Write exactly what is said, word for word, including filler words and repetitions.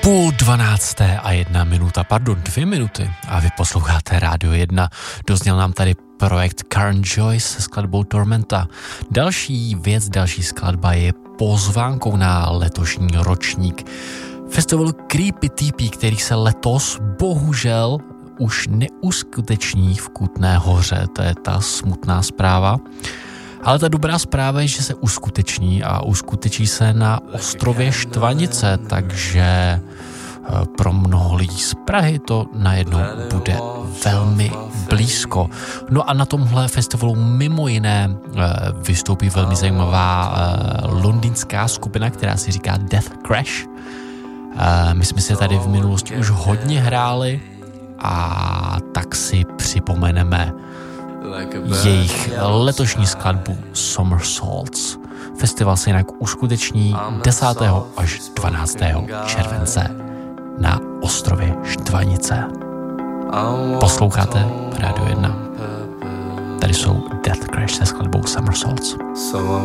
Půl dvanácté a jedna minuta, pardon, dvě minuty a vy posloucháte Rádio jedna. Dozněl nám tady projekt Karen Joyce se skladbou Tormenta. Další věc, další skladba je pozvánkou na letošní ročník festivalu Creepy T P, který se letos bohužel už neuskuteční v Kutné Hoře. To je ta smutná zpráva. Ale ta dobrá zpráva je, že se uskuteční a uskuteční se na ostrově Štvanice, takže pro mnoho lidí z Prahy to najednou bude velmi blízko. No a na tomhle festivalu mimo jiné vystoupí velmi zajímavá londýnská skupina, která si říká Death Crash. My jsme se tady v minulosti už hodně hráli a tak si připomeneme jejich letošní skladbu Somersaults. Festival se jinak uskuteční desátého až dvanáctého července na ostrově Štvanice. Posloucháte Rádio jedna. Tady jsou Death Crash se skladbou Somersaults.